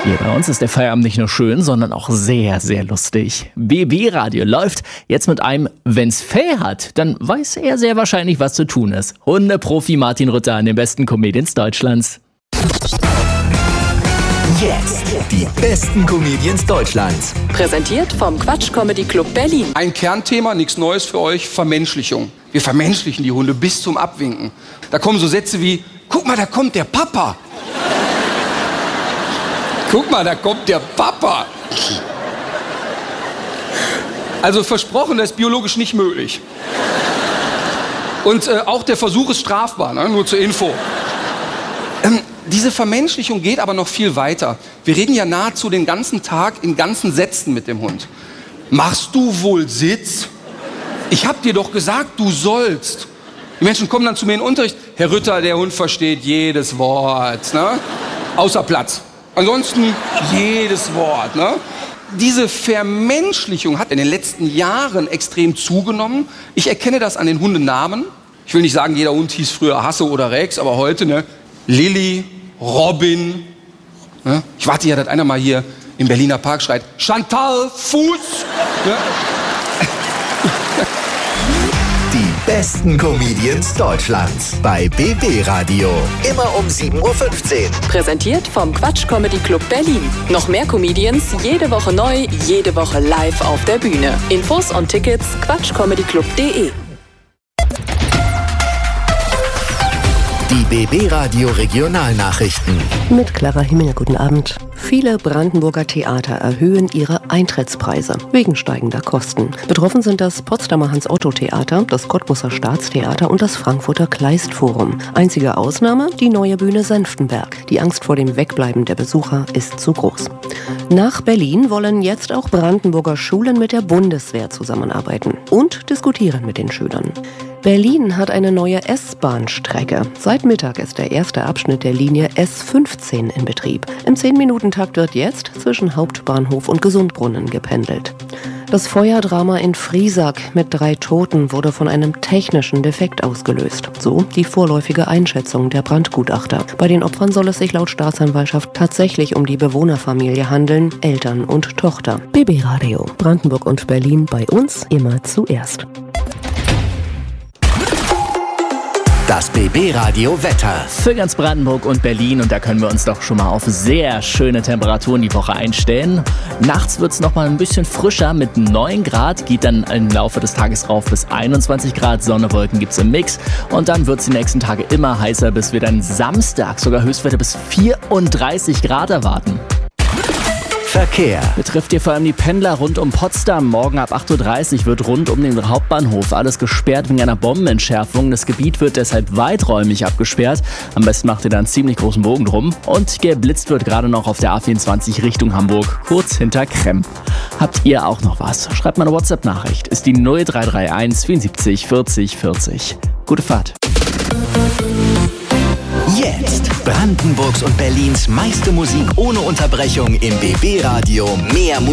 Hier bei uns ist der Feierabend nicht nur schön, sondern auch sehr, sehr lustig. BB-Radio läuft jetzt mit einem Wenn's Fell hat, dann weiß er sehr wahrscheinlich, was zu tun ist. Hundeprofi Martin Rütter an den besten Comedians Deutschlands. Jetzt die besten Comedians Deutschlands. Präsentiert vom Quatsch Comedy Club Berlin. Ein Kernthema, nichts Neues für euch, Vermenschlichung. Wir vermenschlichen die Hunde bis zum Abwinken. Da kommen so Sätze wie, guck mal, da kommt der Papa. Guck mal, da kommt der Papa. Also versprochen, das ist biologisch nicht möglich. Und auch der Versuch ist strafbar, ne? Nur zur Info. Diese Vermenschlichung geht aber noch viel weiter. Wir reden ja nahezu den ganzen Tag in ganzen Sätzen mit dem Hund. Machst du wohl Sitz? Ich hab dir doch gesagt, du sollst. Die Menschen kommen dann zu mir in den Unterricht. Herr Rütter, der Hund versteht jedes Wort, ne? Außer Platz. Ansonsten jedes Wort, ne? Diese Vermenschlichung hat in den letzten Jahren extrem zugenommen. Ich erkenne das an den Hundenamen. Ich will nicht sagen, jeder Hund hieß früher Hasse oder Rex, aber heute, ne? Lilly, Robin. Ne? Ich warte ja, dass einer mal hier im Berliner Park schreit, Chantal, Fuß. Ne? Die besten Comedians Deutschlands bei BB Radio. Immer um 7:15 Uhr. Präsentiert vom Quatsch Comedy Club Berlin. Noch mehr Comedians, jede Woche neu, jede Woche live auf der Bühne. Infos und Tickets quatschcomedyclub.de. Die BB Radio Regionalnachrichten. Mit Clara Himmel, guten Abend. Viele Brandenburger Theater erhöhen ihre Eintrittspreise wegen steigender Kosten. Betroffen sind das Potsdamer Hans-Otto-Theater, das Cottbuser Staatstheater und das Frankfurter Kleist-Forum. Einzige Ausnahme, die neue Bühne Senftenberg. Die Angst vor dem Wegbleiben der Besucher ist zu groß. Nach Berlin wollen jetzt auch Brandenburger Schulen mit der Bundeswehr zusammenarbeiten und diskutieren mit den Schülern. Berlin hat eine neue S-Bahn-Strecke. Seit Mittag ist der erste Abschnitt der Linie S15 in Betrieb. Im 10-Minuten-Takt wird jetzt zwischen Hauptbahnhof und Gesundbrunnen gependelt. Das Feuerdrama in Friesack mit 3 Toten wurde von einem technischen Defekt ausgelöst. So die vorläufige Einschätzung der Brandgutachter. Bei den Opfern soll es sich laut Staatsanwaltschaft tatsächlich um die Bewohnerfamilie handeln, Eltern und Tochter. BB Radio, Brandenburg und Berlin bei uns immer zuerst. Das BB Radio Wetter. Für ganz Brandenburg und Berlin, und da können wir uns doch schon mal auf sehr schöne Temperaturen die Woche einstellen. Nachts wird es noch mal ein bisschen frischer mit 9 Grad, geht dann im Laufe des Tages rauf bis 21 Grad. Sonne, Wolken gibt es im Mix. Und dann wird es die nächsten Tage immer heißer, bis wir dann Samstag sogar Höchstwerte bis 34 Grad erwarten. Verkehr. Betrifft hier vor allem die Pendler rund um Potsdam. Morgen ab 8:30 Uhr wird rund um den Hauptbahnhof alles gesperrt wegen einer Bombenentschärfung. Das Gebiet wird deshalb weiträumig abgesperrt. Am besten macht ihr da einen ziemlich großen Bogen drum. Und geblitzt wird gerade noch auf der A24 Richtung Hamburg, kurz hinter Kremm. Habt ihr auch noch was? Schreibt mal eine WhatsApp-Nachricht. Ist die 0331 74 40 40. Gute Fahrt. Jetzt Brandenburgs und Berlins meiste Musik ohne Unterbrechung im BB Radio. Mehr Musik.